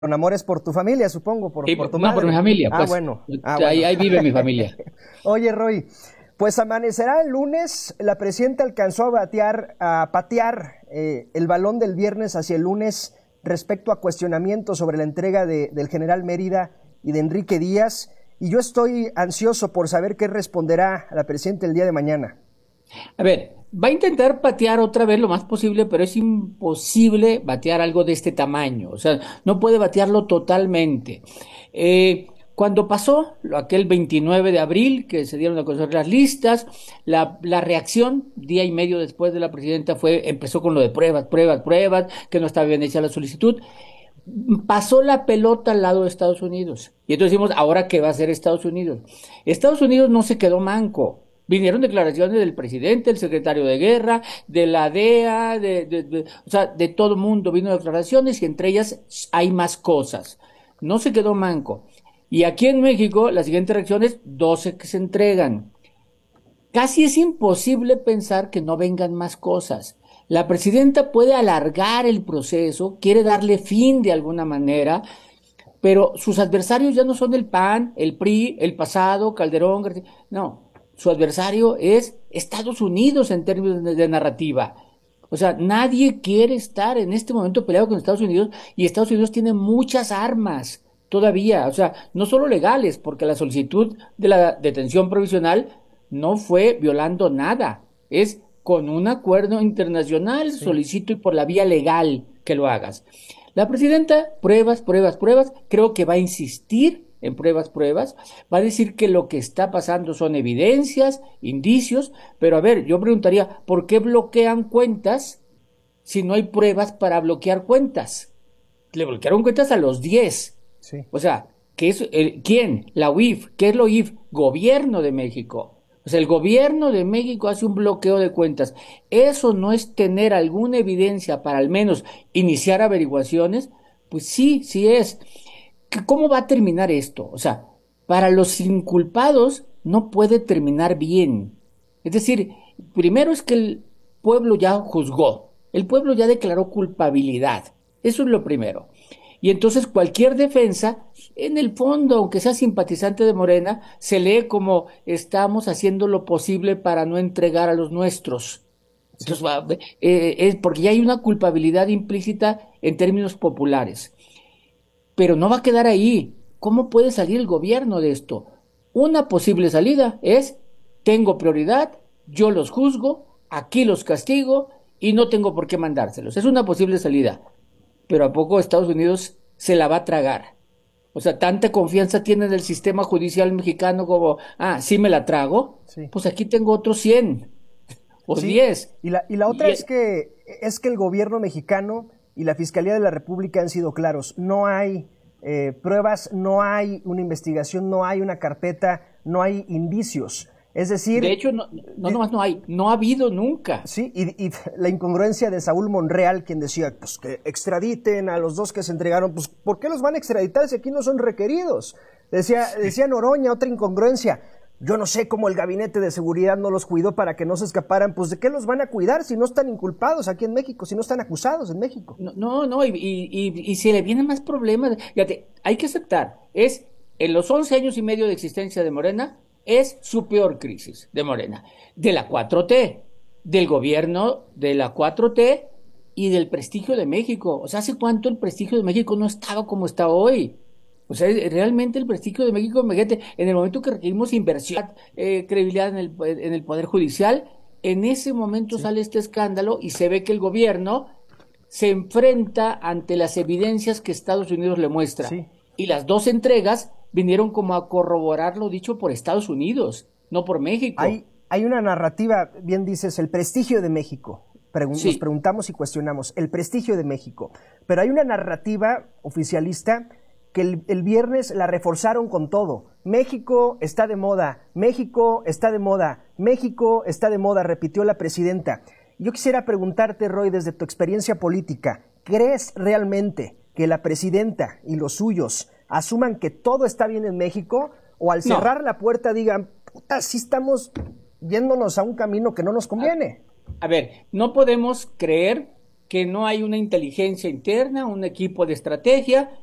Con amores por tu familia, supongo, Sí, por tu no, por mi madre. familia, Ah, pues. bueno. Ah, Ahí, bueno. ahí vive mi familia. Oye, Roy, pues amanecerá el lunes. La presidenta alcanzó a patear el balón del viernes hacia el lunes respecto a cuestionamientos sobre la entrega del general Mérida y de Enrique Díaz. Y yo estoy ansioso por saber qué responderá la presidenta el día de mañana. A ver, va a intentar patear otra vez lo más posible, pero es imposible batear algo de este tamaño. O sea, no puede batearlo totalmente. Cuando pasó aquel 29 de abril, que se dieron a conocer las listas, la reacción, día y medio después de la presidenta, empezó con lo de pruebas, pruebas, pruebas, que no estaba bien hecha la solicitud. Pasó la pelota al lado de Estados Unidos. Y entonces decimos, ¿ahora qué va a hacer Estados Unidos? Estados Unidos no se quedó manco. Vinieron declaraciones del presidente, del secretario de guerra, de la DEA, o sea, de todo el mundo vino declaraciones y entre ellas hay más cosas. No se quedó manco. Y aquí en México, la siguiente reacción es 12 que se entregan. Casi es imposible pensar que no vengan más cosas. La presidenta puede alargar el proceso, quiere darle fin de alguna manera, pero sus adversarios ya no son el PAN, el PRI, el pasado, Calderón, García. No, su adversario es Estados Unidos en términos de narrativa. O sea, nadie quiere estar en este momento peleado con Estados Unidos y Estados Unidos tiene muchas armas todavía, o sea, no solo legales, porque la solicitud de la detención provisional no fue violando nada, es con un acuerdo internacional, Sí. solicito y por la vía legal que lo hagas. La presidenta, pruebas, pruebas, pruebas, creo que va a insistir en pruebas, pruebas, va a decir que lo que está pasando son evidencias, indicios, pero a ver, yo preguntaría, ¿por qué bloquean cuentas si no hay pruebas para bloquear cuentas? Le bloquearon cuentas a los 10. Sí. O sea, ¿qué es, ¿quién? La UIF. ¿Qué es la UIF? Gobierno de México. O sea, el gobierno de México hace un bloqueo de cuentas. Eso no es tener alguna evidencia para al menos iniciar averiguaciones. Pues sí, sí es. ¿Cómo va a terminar esto? O sea, para los inculpados no puede terminar bien. Es decir, primero es que el pueblo ya juzgó, el pueblo ya declaró culpabilidad. Eso es lo primero. Y entonces cualquier defensa, en el fondo, aunque sea simpatizante de Morena, se lee como estamos haciendo lo posible para no entregar a los nuestros. Sí. Entonces, es porque ya hay una culpabilidad implícita en términos populares. Pero no va a quedar ahí. ¿Cómo puede salir el gobierno de esto? Una posible salida es, tengo prioridad, yo los juzgo, aquí los castigo y no tengo por qué mandárselos. Es una posible salida. Pero ¿a poco Estados Unidos se la va a tragar? O sea, tanta confianza tiene en el sistema judicial mexicano como, sí me la trago, Sí. pues aquí tengo otros 100 o Sí, 10. y la otra Y, es que el gobierno mexicano y la Fiscalía de la República han sido claros. No hay pruebas, no hay una investigación, no hay una carpeta, no hay indicios. Es de decir, hecho, no, nomás no hay, no ha habido nunca. sí, y la incongruencia de Saúl Monreal, quien decía, pues que extraditen a los dos que se entregaron, pues ¿por qué los van a extraditar si aquí no son requeridos? Decía Noroña, otra incongruencia. Yo no sé cómo el gabinete de seguridad no los cuidó para que no se escaparan. Pues ¿de qué los van a cuidar si no están inculpados aquí en México, si no están acusados en México? No, no, no, y se le vienen más problemas. Fíjate, hay que aceptar, en los 11 años y medio de existencia de Morena, es su peor crisis de Morena, de la 4T, del gobierno de la 4T y del prestigio de México. O sea, ¿hace cuánto el prestigio de México no estaba como está hoy? O sea, realmente el prestigio de México, imagínate, en el momento que requerimos inversión, credibilidad en el Poder Judicial, en ese momento Sí. sale este escándalo y se ve que el gobierno se enfrenta ante las evidencias que Estados Unidos le muestra. Sí. Y las dos entregas vinieron como a corroborar lo dicho por Estados Unidos, no por México. Hay una narrativa, bien dices, el prestigio de México. Nos Sí, preguntamos y cuestionamos, el prestigio de México. Pero hay una narrativa oficialista que el viernes la reforzaron con todo. México está de moda, México está de moda, México está de moda, repitió la presidenta. Yo quisiera preguntarte, Roy, desde tu experiencia política, ¿crees realmente que la presidenta y los suyos asuman que todo está bien en México? ¿O al no. cerrar la puerta digan, puta, sí estamos yéndonos a un camino que no nos A, conviene? a ver, no podemos creer que no hay una inteligencia interna, un equipo de estrategia